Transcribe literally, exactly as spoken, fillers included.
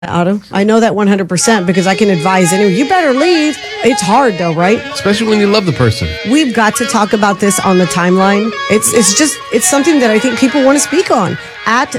Otto. I know that one hundred percent because I can advise anyone. You better leave. It's hard though, right? Especially when you love the person. We've got to talk about this on the timeline. It's it's just, it's something that I think people want to speak on. At